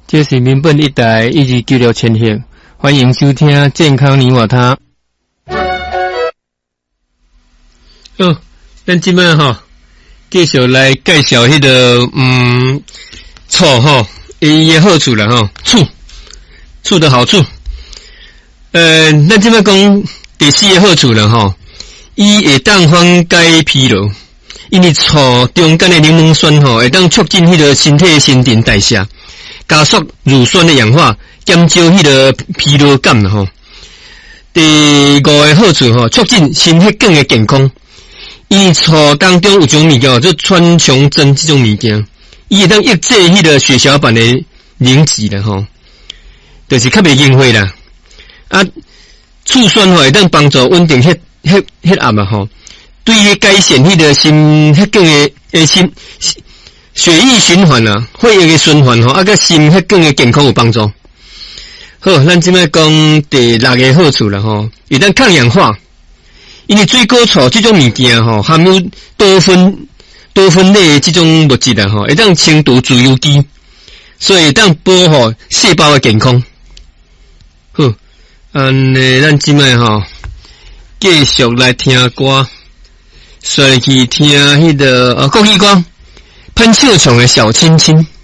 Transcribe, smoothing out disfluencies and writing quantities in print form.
这是民本一台1296千赫，欢迎收听健康你我他。咱今摆继续来介绍迄个醋伊的好处啦醋的好处。咱今摆讲第四个好处啦伊会当缓解疲劳，因为醋中间的柠檬酸会当促进迄个身体新陈代谢，加速乳酸的氧化，减少迄个疲劳感第五个好处促进心血管的健康。因醋当中有一种物件做川穹针这种物件，伊会当抑制迄个血小板的凝集啦就是较袂硬化啦。醋酸会当帮助稳定血压对于改善迄个心血管的血液循环血液的循环甲心血管的健康有帮助。好，咱即摆讲第六个好处啦会当抗氧化。因为水果醋这种物件含有多酚类这种物质会当清除自由基，所以会当保护细胞的健康。好，咱今摆继续来听歌，再去听迄个国语歌《潘秀琼的小亲亲》。